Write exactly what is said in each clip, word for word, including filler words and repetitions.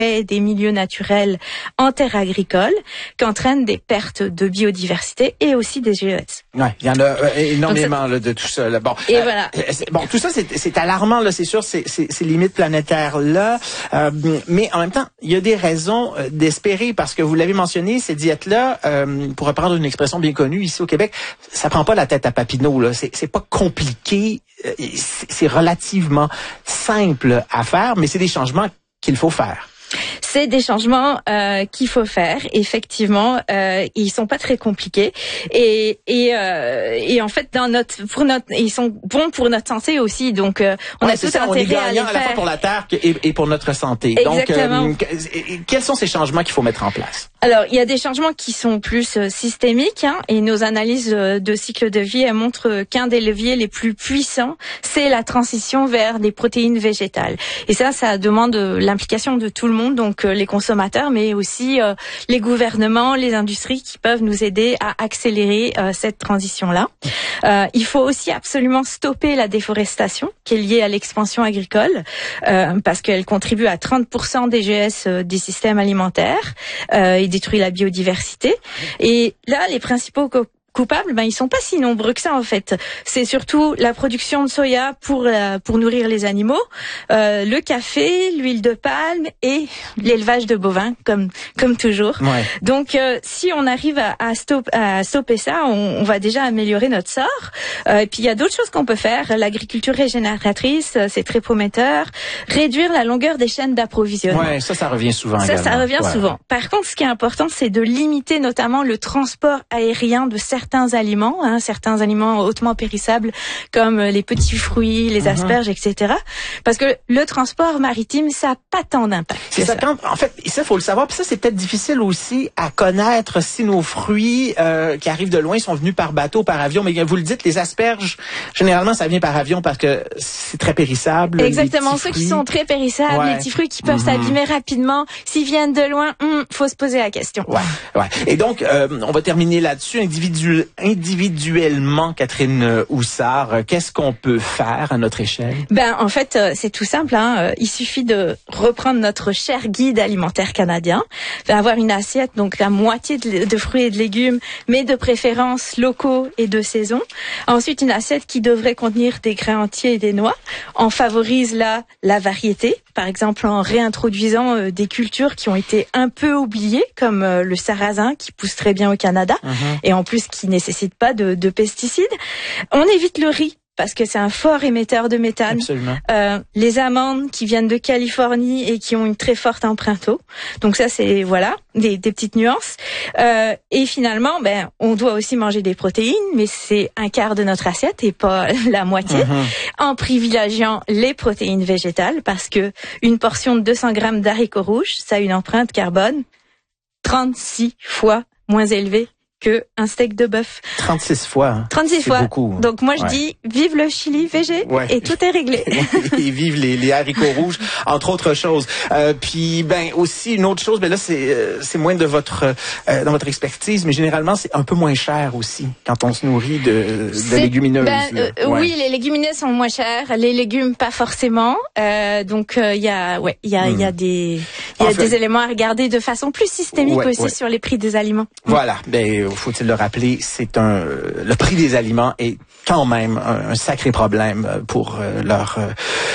des milieux naturels en terre agricole qui entraînent des pertes de biodiversité et aussi des G E S. Ouais, il y en a euh, énormément là, de tout ça. Là. Bon, et euh, voilà. Bon, tout ça c'est, c'est alarmant là, c'est sûr, c'est, c'est, c'est limites planétaires là, euh, mais en même temps, il y a des raisons d'espérer parce que vous l'avez mentionné, ces diètes là, euh, pour reprendre une expression bien connue ici au Québec, ça prend pas la tête à Papineau là, c'est, c'est pas compliqué, c'est, c'est relativement simple à faire, mais c'est des changements qu'il faut faire. C'est des changements euh, qu'il faut faire. Effectivement, euh, ils sont pas très compliqués et et euh, et en fait dans notre pour notre ils sont bons pour notre santé aussi. Donc euh, on ouais, a tout ça, intérêt on est gagnant à les faire. À la fois pour la terre et, et pour notre santé. Exactement. Donc euh, quels sont ces changements qu'il faut mettre en place? Alors, il y a des changements qui sont plus euh, systémiques hein, et nos analyses euh, de cycle de vie elles montrent qu'un des leviers les plus puissants, c'est la transition vers des protéines végétales. Et ça, ça demande euh, l'implication de tout le monde, donc euh, les consommateurs, mais aussi euh, les gouvernements, les industries qui peuvent nous aider à accélérer euh, cette transition-là. Euh, il faut aussi absolument stopper la déforestation qui est liée à l'expansion agricole euh, parce qu'elle contribue à trente pour cent des G E S euh, des systèmes alimentaires euh, et détruit la biodiversité. Et là, les principaux co- coupables, ben ils sont pas si nombreux que ça en fait. C'est surtout la production de soya pour euh, pour nourrir les animaux, euh, le café, l'huile de palme et l'élevage de bovins comme comme toujours. Ouais. Donc euh, si on arrive à, à, stop, à stopper ça, on, on va déjà améliorer notre sort. Euh, et puis il y a d'autres choses qu'on peut faire. L'agriculture régénératrice, c'est très prometteur. Réduire la longueur des chaînes d'approvisionnement. Ouais, ça ça revient souvent. Ça également. ça revient ouais. souvent. Par contre, ce qui est important, c'est de limiter notamment le transport aérien de certains certains aliments, hein, certains aliments hautement périssables comme les petits fruits, les asperges, mm-hmm. et cetera. Parce que le transport maritime, ça n'a pas tant d'impact. C'est ça. Quand, en fait, ça faut le savoir. Puis ça, c'est peut-être difficile aussi à connaître si nos fruits euh, qui arrivent de loin sont venus par bateau, par avion. Mais vous le dites, les asperges, généralement, ça vient par avion parce que c'est très périssable. Exactement. Ceux qui sont très périssables, ouais. les petits fruits qui peuvent mm-hmm. s'abîmer rapidement, s'ils viennent de loin, hum, faut se poser la question. Ouais, ouais. Et donc, euh, on va terminer là-dessus. Individu individuellement, Catherine Houssard, qu'est-ce qu'on peut faire à notre échelle? Ben, en fait, c'est tout simple. Hein. Il suffit de reprendre notre cher guide alimentaire canadien, d'avoir une assiette, donc la moitié de, de fruits et de légumes, mais de préférence locaux et de saison. Ensuite, une assiette qui devrait contenir des grains entiers et des noix. On favorise là la variété, par exemple en réintroduisant euh, des cultures qui ont été un peu oubliées, comme euh, le sarrasin qui pousse très bien au Canada, mmh. et en plus qui nécessite pas de, de pesticides. On évite le riz parce que c'est un fort émetteur de méthane. Absolument. Euh, les amandes qui viennent de Californie et qui ont une très forte empreinte eau. Donc ça, c'est voilà des, des petites nuances. Euh, et finalement, ben, on doit aussi manger des protéines, mais c'est un quart de notre assiette et pas la moitié, mm-hmm. en privilégiant les protéines végétales parce que une portion de deux cents grammes d'haricots rouges, ça a une empreinte carbone trente-six fois moins élevée que un steak de bœuf. trente-six fois. Hein. trente-six c'est fois. Beaucoup. Donc moi je ouais. dis vive le chili végé ouais. et tout est réglé. Et vive les, les haricots rouges, entre autres choses. Euh, puis ben aussi une autre chose, ben là c'est euh, c'est moins de votre euh, dans votre expertise, mais généralement c'est un peu moins cher aussi quand on se nourrit de, de légumineuses. Ben, euh, ouais. Oui, les légumineuses sont moins chères, les légumes pas forcément. Euh, donc il euh, y a ouais il y a il mm. y a des il y a fait, des éléments à regarder de façon plus systémique ouais, aussi ouais. sur les prix des aliments. Voilà. Ben faut-il le rappeler, c'est un le prix des aliments est quand même un, un sacré problème pour euh, leur euh,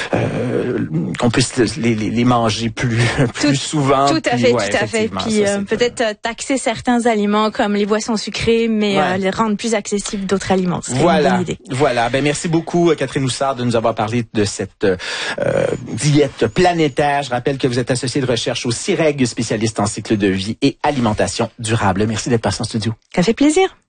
euh, qu'on puisse les, les, les manger plus plus tout, souvent. Tout à puis, fait, ouais, tout à fait. Puis ça, euh, peut-être euh, taxer certains aliments comme les boissons sucrées, mais ouais. euh, les rendre plus accessibles d'autres aliments. Ce serait voilà, une bonne idée. Voilà. Ben merci beaucoup Catherine Houssard de nous avoir parlé de cette euh, diète planétaire. Je rappelle que vous êtes associée de recherche au C I R E G, spécialiste en cycle de vie et alimentation durable. Merci d'être passée en studio. Ça fait plaisir.